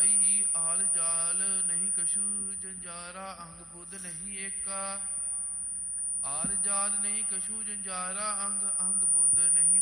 ਜਾਈ ਆਲ ਜਾਲ ਨਹੀਂ ਕਛੂ ਜੰਜਾਰਾ ਅੰਗ ਬੁੱਧ ਨਹੀਂ ਏਕਾ ਆਲ ਜਾਲ ਨਹੀਂ ਕਛੂ ਜੰਜਾਰਾ ਅੰਗ ਅੰਗ ਬੁੱਧ ਨਹੀਂ